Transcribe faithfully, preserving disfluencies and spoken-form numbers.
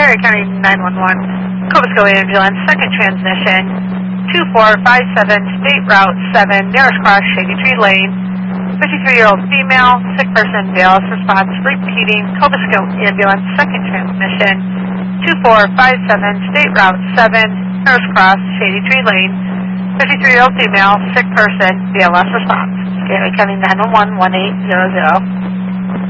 Gary County nine one one, Cobisco Ambulance, second transmission, two four five seven, State Route seven, nearest cross, Shady Tree Lane, fifty-three-year-old female, sick person, V L S response, repeating, Cobisco Ambulance, second transmission, two four five seven, State Route seven, nearest cross, Shady Tree Lane, fifty-three-year-old female, sick person, V L S response. Gary County nine one one, one eight zero zero.